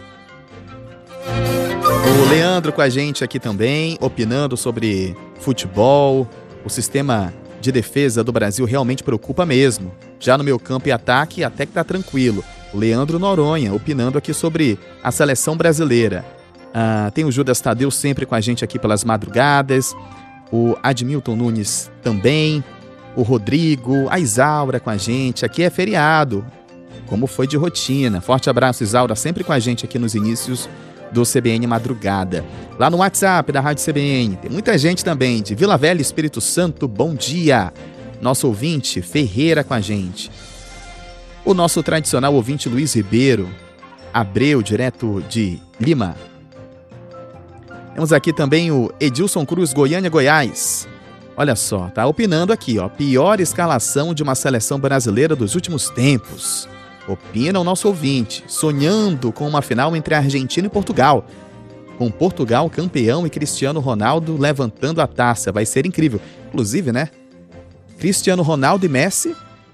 O Leandro com a gente aqui também, opinando sobre futebol. O sistema de defesa do Brasil realmente preocupa mesmo. Já no meu campo e ataque, até que tá tranquilo. O Leandro Noronha, opinando aqui sobre a seleção brasileira. Ah, tem o Judas Tadeu sempre com a gente aqui pelas madrugadas. O Admilton Nunes também. O Rodrigo, a Isaura com a gente. Aqui é feriado, como foi de rotina. Forte abraço, Isaura, sempre com a gente aqui nos inícios do C B N Madrugada. Lá no WhatsApp da Rádio C B N. Tem muita gente também de Vila Velha, Espírito Santo. Bom dia. Nosso ouvinte, Ferreira, com a gente. O nosso tradicional ouvinte Luiz Ribeiro, Abreu, direto de Lima. Temos aqui também o Edilson Cruz, Goiânia, Goiás. Olha só, tá opinando aqui, ó. Pior escalação de uma seleção brasileira dos últimos tempos. Opina o nosso ouvinte, sonhando com uma final entre a Argentina e Portugal. com Portugal campeão e Cristiano Ronaldo levantando a taça. Vai ser incrível. Inclusive, né? Cristiano Ronaldo e Messi.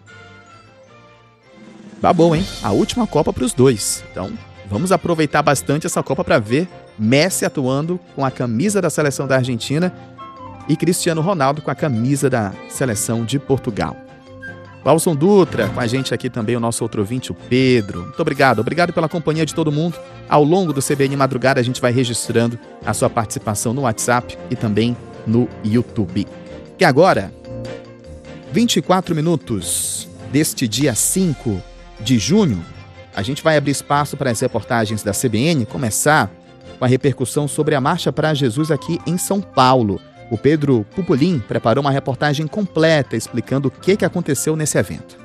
Tá bom, hein? A última Copa para os dois. Então, vamos aproveitar bastante essa Copa para ver Messi atuando com a camisa da seleção da Argentina e Cristiano Ronaldo com a camisa da seleção de Portugal. Walson Dutra, com a gente aqui também o nosso outro ouvinte, o Pedro. Muito obrigado, obrigado pela companhia de todo mundo. Ao longo do C B N Madrugada a gente vai registrando a sua participação no WhatsApp e também no YouTube. E agora, vinte e quatro minutos deste dia cinco de junho, a gente vai abrir espaço para as reportagens da C B N, começar com a repercussão sobre a Marcha para Jesus aqui em São Paulo. O Pedro Pupolin preparou uma reportagem completa explicando o que, que aconteceu nesse evento.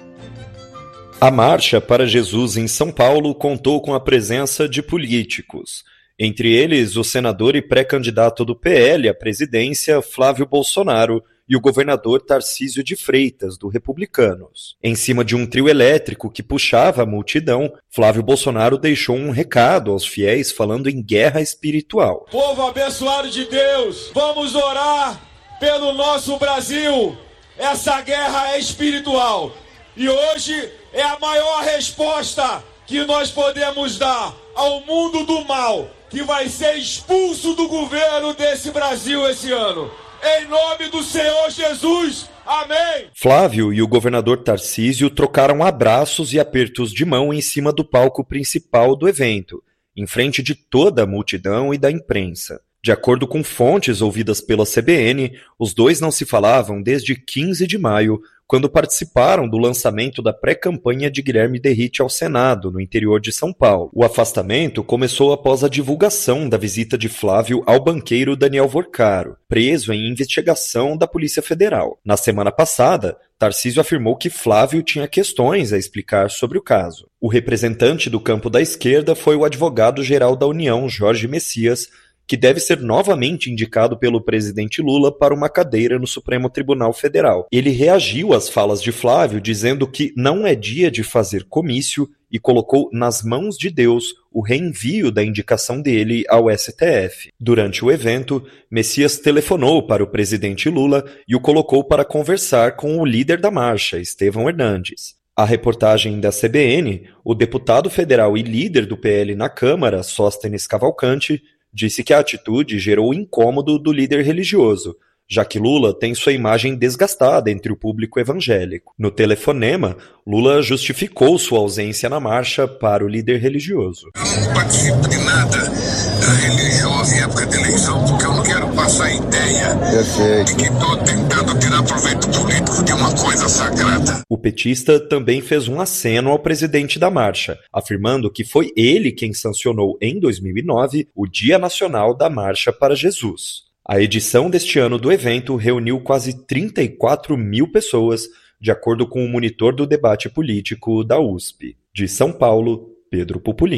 A Marcha para Jesus em São Paulo contou com a presença de políticos. Entre eles, o senador e pré-candidato do P L à presidência, Flávio Bolsonaro, e o governador Tarcísio de Freitas, do Republicanos. Em cima de um trio elétrico que puxava a multidão, Flávio Bolsonaro deixou um recado aos fiéis falando em guerra espiritual. Povo abençoado de Deus, vamos orar pelo nosso Brasil. Essa guerra é espiritual e hoje é a maior resposta que nós podemos dar ao mundo do mal, que vai ser expulso do governo desse Brasil esse ano. Em nome do Senhor Jesus, amém! Flávio e o governador Tarcísio trocaram abraços e apertos de mão em cima do palco principal do evento, em frente de toda a multidão e da imprensa. De acordo com fontes ouvidas pela C B N, os dois não se falavam desde quinze de maio, quando participaram do lançamento da pré-campanha de Guilherme Derrite ao Senado, no interior de São Paulo. O afastamento começou após a divulgação da visita de Flávio ao banqueiro Daniel Vorcaro, preso em investigação da Polícia Federal. Na semana passada, Tarcísio afirmou que Flávio tinha questões a explicar sobre o caso. O representante do campo da esquerda foi o advogado-geral da União, Jorge Messias, que deve ser novamente indicado pelo presidente Lula para uma cadeira no Supremo Tribunal Federal. Ele reagiu às falas de Flávio, dizendo que não é dia de fazer comício e colocou nas mãos de Deus o reenvio da indicação dele ao S T F. Durante o evento, Messias telefonou para o presidente Lula e o colocou para conversar com o líder da marcha, Estevão Hernandes. A reportagem da C B N, o deputado federal e líder do P L na Câmara, Sóstenes Cavalcante, disse que a atitude gerou incômodo do líder religioso, já que Lula tem sua imagem desgastada entre o público evangélico. No telefonema, Lula justificou sua ausência na marcha para o líder religioso. Eu não participo de nada religioso em época de eleição, porque eu não quero passar a ideia de que estou tentando tirar proveito político de uma coisa sagrada. O petista também fez um aceno ao presidente da marcha, afirmando que foi ele quem sancionou em dois mil e nove o Dia Nacional da Marcha para Jesus. A edição deste ano do evento reuniu quase trinta e quatro mil pessoas, de acordo com o monitor do debate político da U S P. De São Paulo, Pedro Pupolin.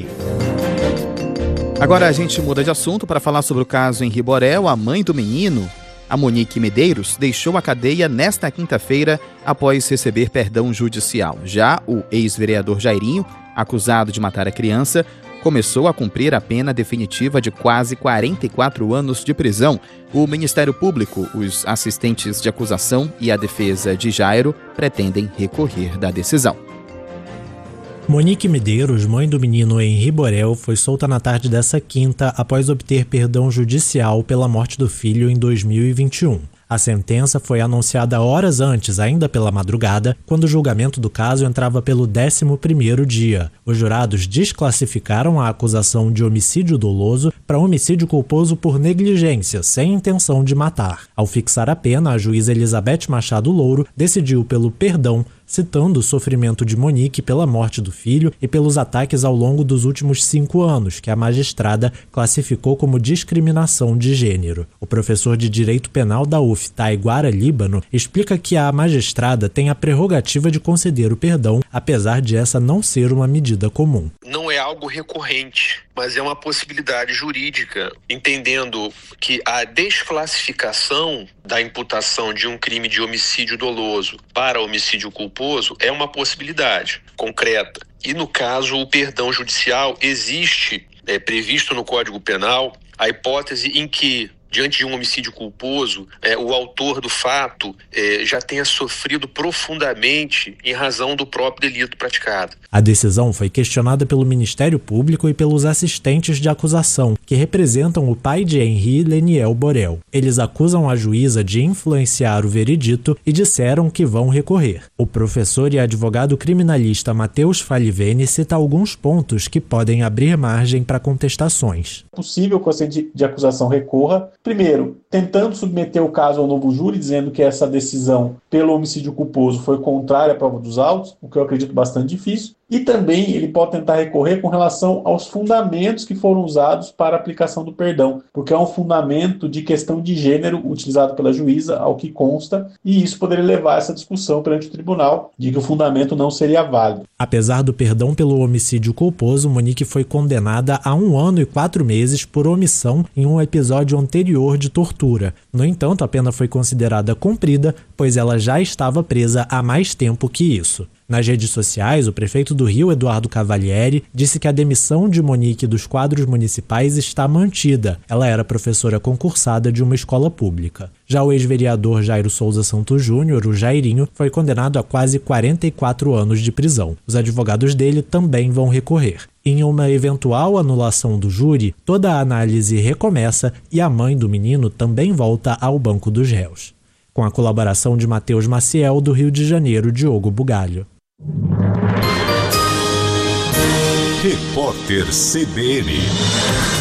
Agora a gente muda de assunto para falar sobre o caso em Riborel. A mãe do menino, a Monique Medeiros, deixou a cadeia nesta quinta-feira após receber perdão judicial. Já o ex-vereador Jairinho, acusado de matar a criança, começou a cumprir a pena definitiva de quase quarenta e quatro anos de prisão. O Ministério Público, os assistentes de acusação e a defesa de Jairo pretendem recorrer da decisão. Monique Medeiros, mãe do menino em Riborel, foi solta na tarde dessa quinta após obter perdão judicial pela morte do filho em dois mil e vinte e um. A sentença foi anunciada horas antes, ainda pela madrugada, quando o julgamento do caso entrava pelo décimo primeiro dia. Os jurados desclassificaram a acusação de homicídio doloso para homicídio culposo por negligência, sem intenção de matar. Ao fixar a pena, a juíza Elizabeth Machado Louro decidiu pelo perdão, citando o sofrimento de Monique pela morte do filho e pelos ataques ao longo dos últimos cinco anos, que a magistrada classificou como discriminação de gênero. O professor de Direito Penal da U F, Taiguara Líbano, explica que a magistrada tem a prerrogativa de conceder o perdão, apesar de essa não ser uma medida comum. Não é algo recorrente, mas é uma possibilidade jurídica, entendendo que a desclassificação da imputação de um crime de homicídio doloso para homicídio culposo é uma possibilidade concreta. E no caso, o perdão judicial existe é, previsto no Código Penal, a hipótese em que, diante de um homicídio culposo, é, o autor do fato é, já tenha sofrido profundamente em razão do próprio delito praticado. A decisão foi questionada pelo Ministério Público e pelos assistentes de acusação, que representam o pai de Henri, Leniel Borel. Eles acusam a juíza de influenciar o veredito e disseram que vão recorrer. O professor e advogado criminalista Matheus Falivene cita alguns pontos que podem abrir margem para contestações. É possível que o assistente de acusação recorra, primeiro, tentando submeter o caso ao novo júri, dizendo que essa decisão pelo homicídio culposo foi contrária à prova dos autos, o que eu acredito bastante difícil. E também ele pode tentar recorrer com relação aos fundamentos que foram usados para a aplicação do perdão, porque é um fundamento de questão de gênero utilizado pela juíza, ao que consta, e isso poderia levar a essa discussão perante o tribunal de que o fundamento não seria válido. Apesar do perdão pelo homicídio culposo, Monique foi condenada a um ano e quatro meses por omissão em um episódio anterior de tortura. No entanto, a pena foi considerada cumprida, pois ela já estava presa há mais tempo que isso. Nas redes sociais, o prefeito do Rio, Eduardo Cavalieri, disse que a demissão de Monique dos quadros municipais está mantida. Ela era professora concursada de uma escola pública. Já o ex-vereador Jairo Souza Santos Júnior, o Jairinho, foi condenado a quase quarenta e quatro anos de prisão. Os advogados dele também vão recorrer. Em uma eventual anulação do júri, toda a análise recomeça e a mãe do menino também volta ao banco dos réus. Com a colaboração de Matheus Maciel, do Rio de Janeiro, Diogo Bugalho. Repórter C B N.